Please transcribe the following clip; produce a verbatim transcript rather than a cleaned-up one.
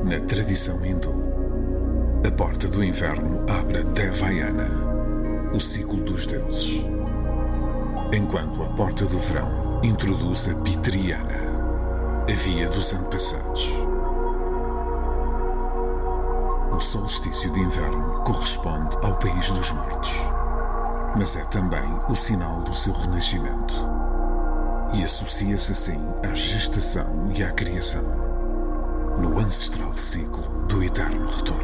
Na tradição hindu, a porta do inverno abre a Devayana, o ciclo dos deuses, enquanto a porta do verão introduz a Pitriyana, a via dos antepassados. O solstício de inverno corresponde ao país dos mortos, mas é também o sinal do seu renascimento e associa-se assim à gestação e à criação, no ancestral ciclo do eterno retorno.